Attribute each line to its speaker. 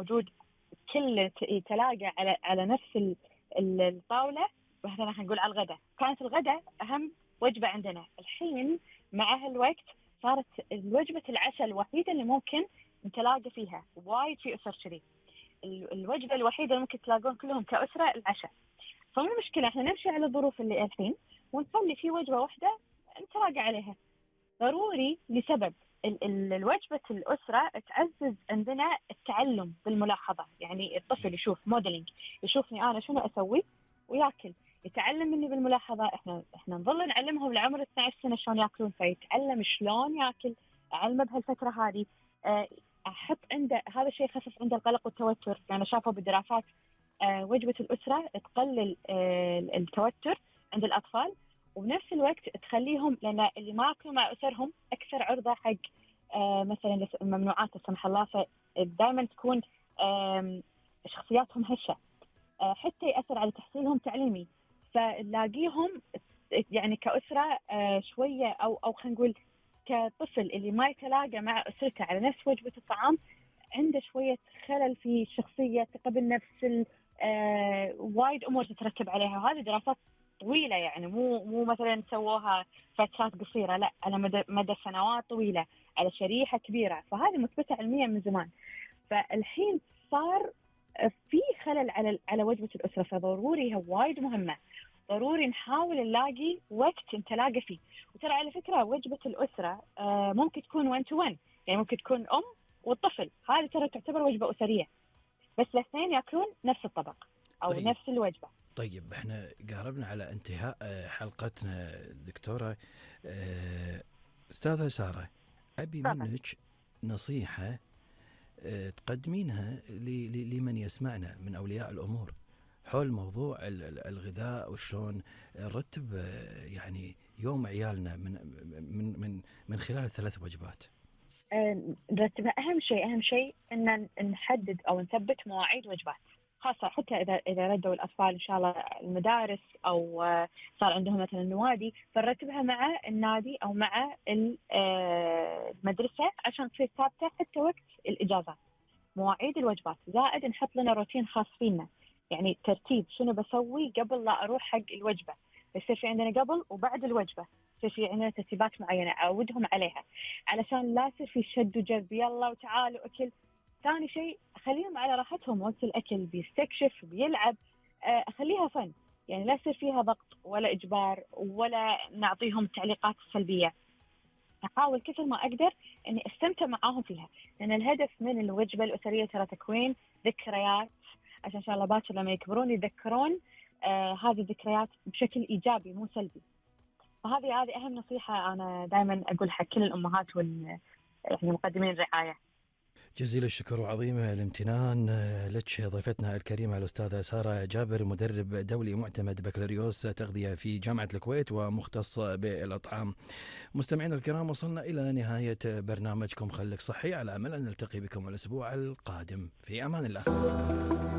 Speaker 1: موجود كل يتلاقى على نفس الطاولة. مثلا خلينا نقول على الغداء، كانت الغداء أهم وجبة عندنا. الحين مع هالوقت صارت الوجبة العشاء الوحيدة اللي ممكن نتلاقى فيها. وايد في أسر كذي الوجبة الوحيدة اللي ممكن تلاقون كلهم كأسرة العشاء. فمو مشكلة، احنا نمشي على الظروف اللي الحين ونخلي في وجبة واحدة نتلاقى عليها. ضروري لسبب الوجبة الأسرة تعزز عندنا التعلم بالملاحظة. يعني الطفل يشوف موديلينج، يشوفني أنا شنو أسوي وياكل، يتعلم مني بالملاحظة. احنا نظل نعلمهم لعمر 12 سنة شلون ياكلون، فيتعلم شلون ياكل. أعلمه بهالفترة هذه، أحط عنده هذا الشيء يخفف عنده القلق والتوتر. يعني شافوا بالدراسات وجبة الأسرة تقلل التوتر عند الأطفال، وبنفس الوقت تخليهم، لأن اللي ما يأكلوا مع أسرهم أكثر عرضة حق مثلا الممنوعات لا سمح الله. فدائما تكون شخصياتهم هشة، حتى يأثر على تحصيلهم تعليمي. فلاقيهم يعني كأسرة شوية أو خلينا نقول كطفل اللي ما يتلاقى مع أسرته على نفس وجبة الطعام، عنده شوية خلل في الشخصية، ثقة بالنفس، وايد أمور تترتب عليها. وهذه دراسات طويلة، يعني مو مثلا سووها فترات قصيرة، لا، على مدى سنوات طويلة على شريحة كبيرة. فهذه مثبتة علميا من زمان. فالحين صار في خلل على وجبة الأسرة، فضروري هي وايد مهمة. ضروري نحاول نلاقي وقت نتلاقى فيه. وترى على فكرة وجبة الأسرة ممكن تكون 1 to 1، يعني ممكن تكون أم والطفل، هذه ترى تعتبر وجبة أسرية، بس الاثنين يأكلون نفس الطبق أو
Speaker 2: طيب.
Speaker 1: نفس الوجبة.
Speaker 2: طيب احنا قاربنا على انتهاء حلقتنا دكتورة. أستاذة سارة، أبي
Speaker 1: طبعا.
Speaker 2: منك نصيحة تقدمينها لمن يسمعنا من أولياء الأمور حول موضوع الغذاء، وشلون نرتب يعني يوم عيالنا من خلال 3 وجبات.
Speaker 1: نرتبها. أهم شيء إن نحدد أو نثبت مواعيد وجبات، خاصة حتى إذا ردوا الأطفال إن شاء الله المدارس أو صار عندهم مثلا نوادي، فنرتبها مع النادي أو مع المدرسة عشان تصير ثابتة حتى وقت الإجازات. مواعيد الوجبات، زائد نحط لنا روتين خاص فينا، يعني ترتيب شنو بسوي قبل لا أروح حق الوجبة. يصير في عندنا قبل وبعد الوجبة، يصير في عندنا ترتيبات معينة أعودهم عليها، علشان لا يصير في شد وجذب يلا وتعالوا أكل. ثاني شيء أخليهم على راحتهم وقت الأكل، بيستكشف بيلعب، أخليها فن، يعني لا يصير فيها ضغط ولا إجبار ولا نعطيهم تعليقات سلبية. أحاول كثر ما أقدر أني أستمتع معاهم فيها، لأن الهدف من الوجبة الأسرية ترى تكوين ذكريات، عشان إن شاء الله باكر لما يكبرون يذكرون هذه الذكريات بشكل إيجابي مو سلبي. فهذه أهم نصيحة أنا دائما أقول حق كل الأمهات يعني مقدمين الرعاية.
Speaker 2: جزيل الشكر وعظيم الامتنان لك ضيفتنا الكريمة الأستاذة سارة جابر، مدرب دولي معتمد بكالوريوس تغذية في جامعة الكويت ومختص بالأطعام. مستمعينا الكرام، وصلنا إلى نهاية برنامجكم خليك صحي، على أمل أن نلتقي بكم الأسبوع القادم. في أمان الله.